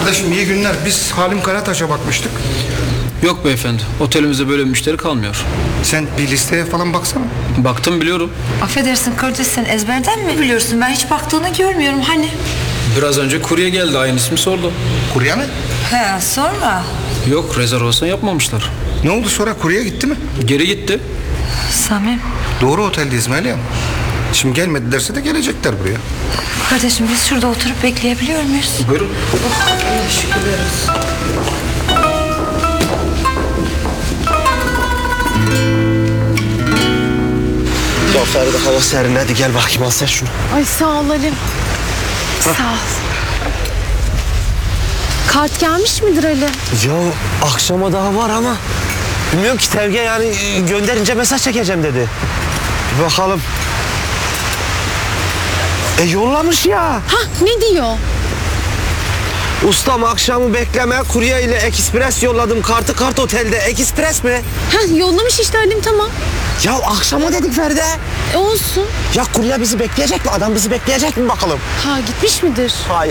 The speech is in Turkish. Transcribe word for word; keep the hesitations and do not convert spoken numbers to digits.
Kardeşim iyi günler. Biz Halim Karataş'a bakmıştık. Yok beyefendi, otelimizde böyle bir müşteri kalmıyor. Sen bir listeye falan baksana. Baktım, biliyorum. Affedersin kardeş, sen ezberden mi biliyorsun? Ben hiç baktığını görmüyorum hani. Biraz önce kurye geldi, aynı ismi sordu. Kurye mi? He, sonra? Yok, rezervasyon yapmamışlar. Ne oldu sonra? Kurye gitti mi? Geri gitti. Samim. Doğru oteldeyiz Meryem. Şimdi gelmedilerse de gelecekler buraya. Kardeşim biz şurada oturup bekleyebiliyor muyuz? Buyurun. Allah şükürler olsun. Ya Feride, hava serin, hadi gel bakayım, al sen şunu. Ay sağ ol Halim. Sağ ol. Kart gelmiş midir Ali? Ya akşama daha var ama bilmiyorum ki, Tevge yani e, gönderince mesaj çekeceğim dedi. Bir bakalım. E yollamış ya. Hah, ne diyor? Ustam akşamı bekleme, kurye ile ekspres yolladım, kartı kart otelde. Ekspres mi? Hah, yollamış işte Halim, tamam. Ya akşama dedik Feride. E olsun. Ya kurye bizi bekleyecek mi? Adam bizi bekleyecek mi bakalım? Ha, gitmiş midir? Hay